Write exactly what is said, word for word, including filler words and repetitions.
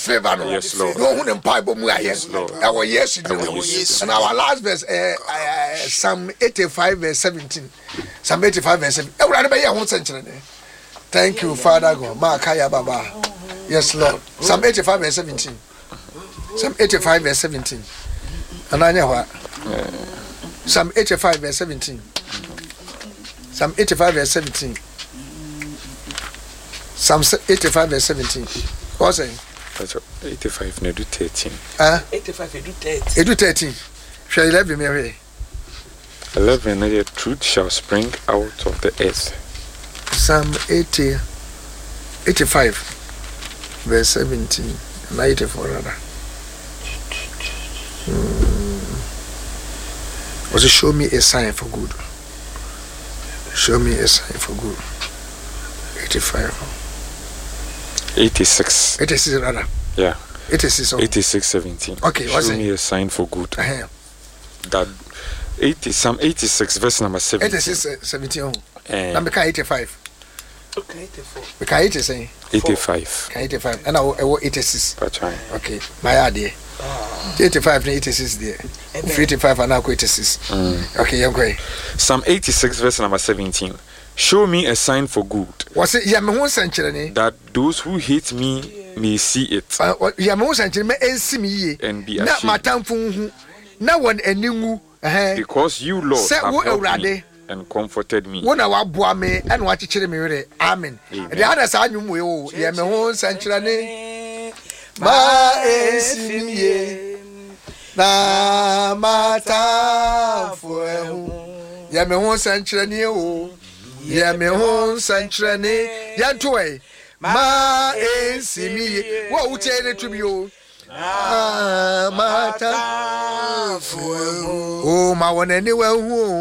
favor no. Yes, Lord. No who empower mu yes. Our yes you do. And our last verse uh, uh, Psalm eighty-five verse seventeen. Psalm eighty-five verse seventeen. Ewura be ya ho senkyere ne. Thank you Father God. Makaya baba. Yes Lord. Psalm eighty-five verse seventeen. Psalm eighty-five verse seventeen. Ananya wa. Psalm eighty-five verse seventeen. Psalm eighty-five verse seventeen. Psalm eighty-five verse seventeen. What's it? eighty-five no do thirteen. Ah, eighty-five do thirteen. It do thirteen. Shall eleven me eleven the truth shall spring out of the earth. Psalm eighty eighty-five verse seventeen. ninety-four rather. Hmm. Was it show me a sign for good? Show me a sign for good. eighty-five. eighty-six. eighty-six rather. Yeah. eighty-six. eighty-six seventeen. Okay, what's show it? me a sign for good. Uh-huh. That eighty Psalm eighty-six verse number seventeen. eighty-six seventeen. And Number eighty-five. Okay, eighty-four. We can eighty-six. eighty-five. Can eighty-five. And I will eighty-six. That's right. Okay. My idea. eighty-five and eighty-six there. eighty-five and now eighty-six. Mm. Okay, you're great. Psalm eighty-six verse number seventeen. Show me a sign for good. Was it Yamaho Century? That those who hate me may see it. Yamaho Century may see me and be not my ashamed. time. No one any Because you, Lord, Say have what helped already me and comforted me. One hour boy me and watch each other. Amen. The other side you will Yamaho Century. Ma esimiye na mata fuehu Yamaho Century o Yamaho Century yantoe ma esimiye wo uche to me o ah mata fuehu o ma wona ni wa hu